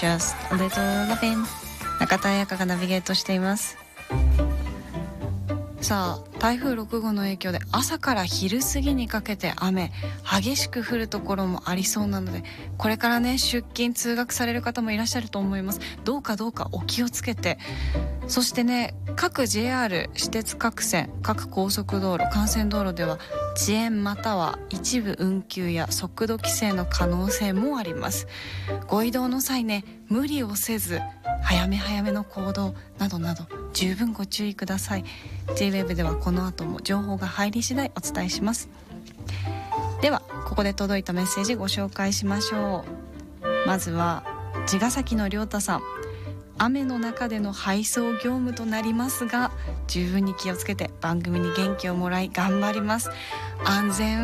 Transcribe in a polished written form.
Just a little lovin'。 中田彩香がナビゲートしています。さあ、台風6号の影響で朝から昼過ぎにかけて雨、激しく降るところもありそうなので、これからね、出勤通学される方もいらっしゃると思います。どうかお気をつけて。そしてね、各 JR、私鉄各線、各高速道路、幹線道路では遅延または一部運休や速度規制の可能性もあります。ご移動の際ね、無理をせず早めの行動などなど十分ご注意ください。 J-WEB ではこの後も情報が入り次第お伝えします。ではここで届いたメッセージご紹介しましょう。まずは茅ヶ崎の亮太さん。雨の中での配送業務となりますが、十分に気をつけて番組に元気をもらい頑張ります。安全